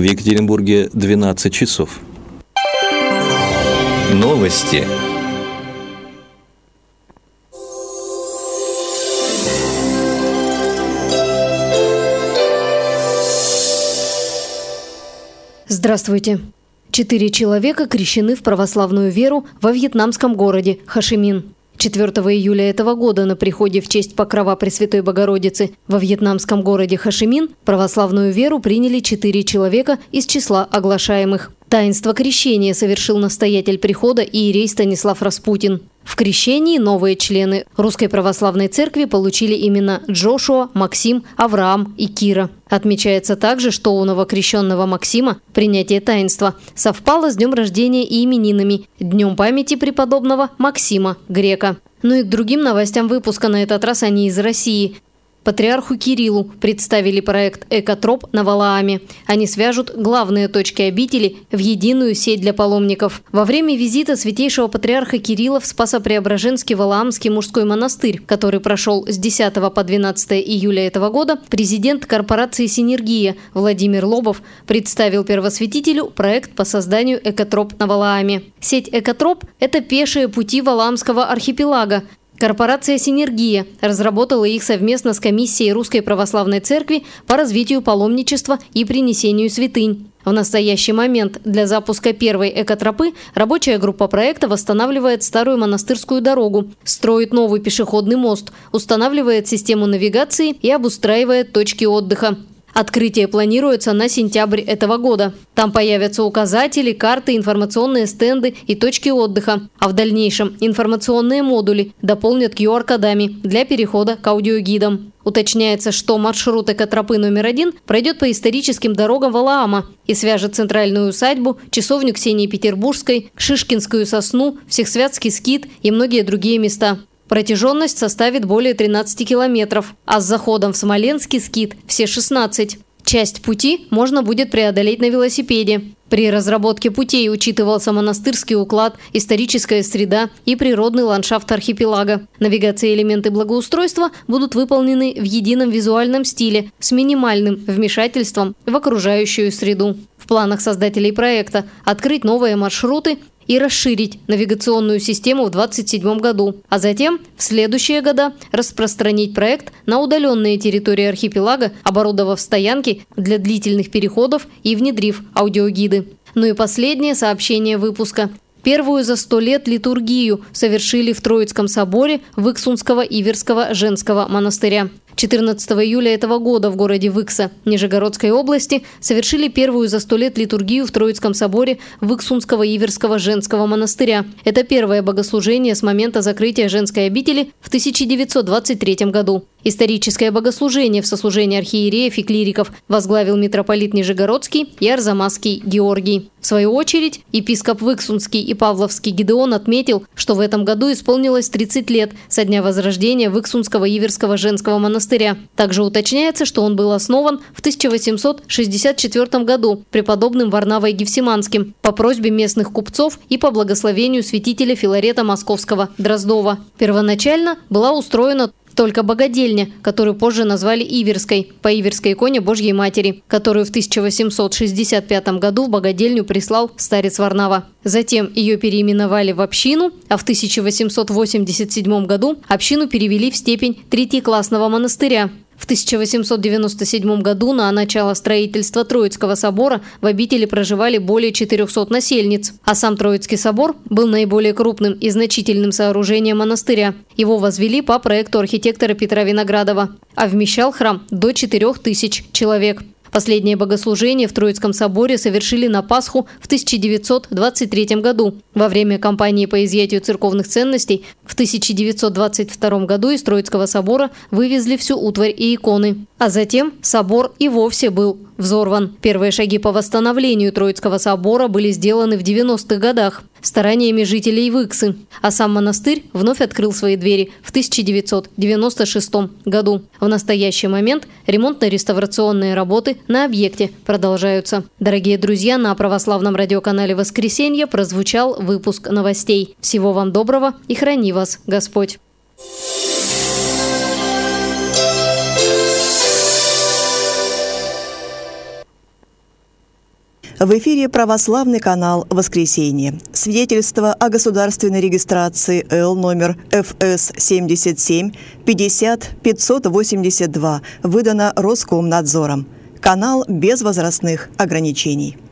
Екатеринбурге 12 часов. Новости. Здравствуйте. 4 человека крещены в православную веру во вьетнамском городе Хошимин. 4 июля этого года на приходе в честь покрова Пресвятой Богородицы во вьетнамском городе Хошимин православную веру приняли 4 человека из числа оглашаемых. Таинство крещения совершил настоятель прихода иерей Станислав Распутин. В крещении новые члены Русской Православной Церкви получили имена Джошуа, Максим, Авраам и Кира. Отмечается также, что у новокрещенного Максима принятие таинства совпало с днем рождения и именинами – Днем памяти преподобного Максима Грека. Ну и к другим новостям выпуска, на этот раз они из России. Патриарху Кириллу представили проект «Экотроп» на Валааме. Они свяжут главные точки обители в единую сеть для паломников. Во время визита святейшего патриарха Кирилла в Спасо-Преображенский Валаамский мужской монастырь, который прошел с 10 по 12 июля этого года, президент корпорации «Синергия» Владимир Лобов представил первосвятителю проект по созданию «Экотроп» на Валааме. Сеть «Экотроп» – это пешие пути Валаамского архипелага. Корпорация «Синергия» разработала их совместно с комиссией Русской Православной Церкви по развитию паломничества и принесению святынь. В настоящий момент для запуска первой экотропы рабочая группа проекта восстанавливает старую монастырскую дорогу, строит новый пешеходный мост, устанавливает систему навигации и обустраивает точки отдыха. Открытие планируется на сентябрь этого года. Там появятся указатели, карты, информационные стенды и точки отдыха. А в дальнейшем информационные модули дополнят QR-кодами для перехода к аудиогидам. Уточняется, что маршрут экотропы номер 1 пройдет по историческим дорогам Валаама и свяжет центральную усадьбу, часовню Ксении Петербургской, Шишкинскую сосну, Всехсвятский скит и многие другие места. Протяженность составит более 13 километров, а с заходом в Смоленский скит – все 16. Часть пути можно будет преодолеть на велосипеде. При разработке путей учитывался монастырский уклад, историческая среда и природный ландшафт архипелага. Навигация и элементы благоустройства будут выполнены в едином визуальном стиле с минимальным вмешательством в окружающую среду. В планах создателей проекта – открыть новые маршруты и расширить навигационную систему в 2027 году, а затем в следующие года распространить проект на удаленные территории архипелага, оборудовав стоянки для длительных переходов и внедрив аудиогиды. Ну и последнее сообщение выпуска. Первую за 100 лет литургию совершили в Троицком соборе Выксунского Иверского женского монастыря. 14 июля этого года в городе Выкса Нижегородской области совершили первую за 100 лет литургию в Троицком соборе Выксунского Иверского женского монастыря. Это первое богослужение с момента закрытия женской обители в 1923 году. Историческое богослужение в сослужении архиереев и клириков возглавил митрополит Нижегородский и Арзамасский Георгий. В свою очередь, епископ Выксунский и Павловский Гидеон отметил, что в этом году исполнилось 30 лет со дня возрождения Выксунского Иверского женского монастыря. Также уточняется, что он был основан в 1864 году преподобным Варнавой Гефсиманским по просьбе местных купцов и по благословению святителя Филарета Московского Дроздова. Первоначально была устроена только богадельня, которую позже назвали Иверской, по Иверской иконе Божьей Матери, которую в 1865 году в богадельню прислал старец Варнава. Затем ее переименовали в общину, а в 1887 году общину перевели в степень третьеклассного монастыря. В 1897 году на начало строительства Троицкого собора в обители проживали более 400 насельниц, а сам Троицкий собор был наиболее крупным и значительным сооружением монастыря. Его возвели по проекту архитектора Петра Виноградова, а вмещал храм до 4000 человек. Последнее богослужение в Троицком соборе совершили на Пасху в 1923 году. Во время кампании по изъятию церковных ценностей в 1922 году из Троицкого собора вывезли всю утварь и иконы. А затем собор и вовсе был взорван. Первые шаги по восстановлению Троицкого собора были сделаны в 90-х годах стараниями жителей Выксы, а сам монастырь вновь открыл свои двери в 1996 году. В настоящий момент ремонтно-реставрационные работы на объекте продолжаются. Дорогие друзья, на православном радиоканале «Воскресенье» прозвучал выпуск новостей. Всего вам доброго и храни вас Господь! В эфире православный канал «Воскресенье». Свидетельство о государственной регистрации Л номер ФС 77 50 582 выдано Роскомнадзором. Канал без возрастных ограничений.